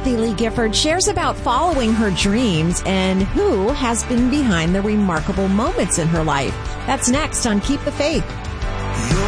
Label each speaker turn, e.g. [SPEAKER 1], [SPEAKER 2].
[SPEAKER 1] Kathie Lee Gifford shares about following her dreams and who has been behind the remarkable moments in her life. That's next on Keep the Faith.